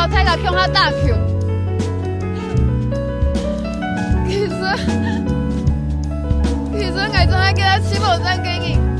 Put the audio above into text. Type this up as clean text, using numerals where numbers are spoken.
老太甲向他打去。其实我怎爱叫他起无啥经验。